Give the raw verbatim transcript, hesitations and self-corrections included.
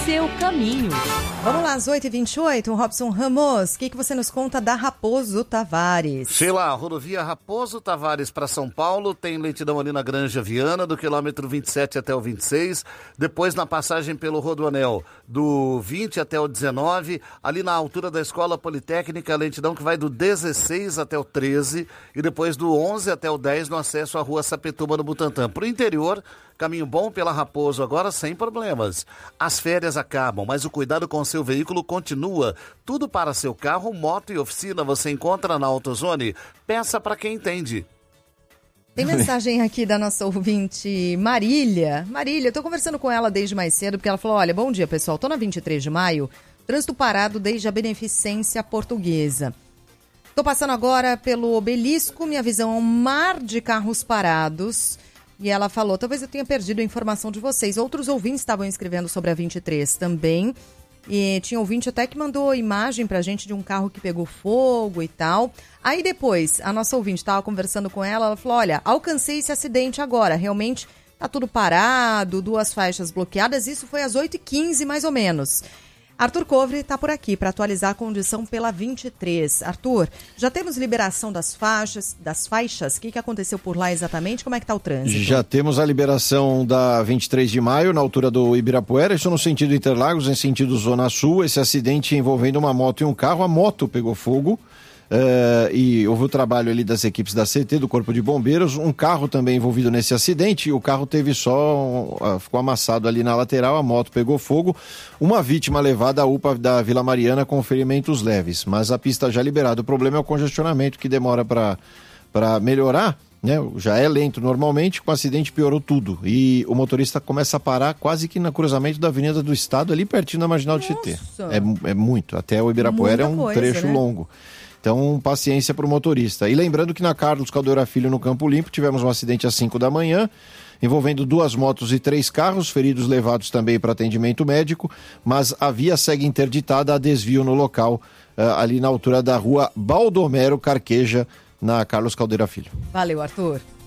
seu caminho. Vamos lá, às oito e vinte e oito, Robson Ramos, o que, que você nos conta da Raposo Tavares? Sheila, a rodovia Raposo Tavares para São Paulo tem lentidão ali na Granja Viana, do quilômetro vinte e sete até o vinte e seis, depois na passagem pelo Rodoanel, do vinte até o dezenove, ali na altura da Escola Politécnica, lentidão que vai do dezesseis até o treze, e depois do onze até o dez no acesso à Rua Sapituba no Butantã. Para o interior, caminho bom pela Raposo agora sem problemas. As férias acabam, mas o cuidado com seu veículo continua. Tudo para seu carro, moto e oficina você encontra na AutoZone. Peça para quem entende. Tem mensagem aqui da nossa ouvinte Marília. Marília, eu tô conversando com ela desde mais cedo, porque ela falou, olha, bom dia pessoal, tô na vinte e três de maio, trânsito parado desde a Beneficência Portuguesa. Tô passando agora pelo Obelisco, minha visão é um mar de carros parados. E ela falou, talvez eu tenha perdido a informação de vocês. Outros ouvintes estavam escrevendo sobre a vinte e três também. E tinha ouvinte até que mandou imagem pra gente de um carro que pegou fogo e tal. Aí depois, a nossa ouvinte estava conversando com ela, ela falou, olha, alcancei esse acidente agora. Realmente tá tudo parado, duas faixas bloqueadas. Isso foi às oito e quinze mais ou menos. Arthur Covre está por aqui para atualizar a condição pela vinte e três. Arthur, já temos liberação das faixas, das faixas? O que, que aconteceu por lá exatamente? Como é que está o trânsito? Já temos a liberação da vinte e três de maio, na altura do Ibirapuera, isso no sentido Interlagos, em sentido Zona Sul. Esse acidente envolvendo uma moto e um carro, a moto pegou fogo. Uh, e houve o trabalho ali das equipes da C T, do Corpo de Bombeiros, um carro também envolvido nesse acidente, o carro teve só, uh, ficou amassado ali na lateral, a moto pegou fogo, uma vítima levada à U P A da Vila Mariana com ferimentos leves, mas a pista já liberada. O problema é o congestionamento que demora para para melhorar, né? Já é lento normalmente, com o acidente piorou tudo e o motorista começa a parar quase que no cruzamento da Avenida do Estado, ali pertinho da Marginal do Tietê. É, é muito, até o Ibirapuera Muita é um coisa, trecho né? longo. Então, paciência para o motorista. E lembrando que na Carlos Caldeira Filho, no Campo Limpo, tivemos um acidente às cinco da manhã, envolvendo duas motos e três carros, feridos levados também para atendimento médico, mas a via segue interditada, há desvio no local, uh, ali na altura da rua Baldomero Carqueja, na Carlos Caldeira Filho. Valeu, Arthur.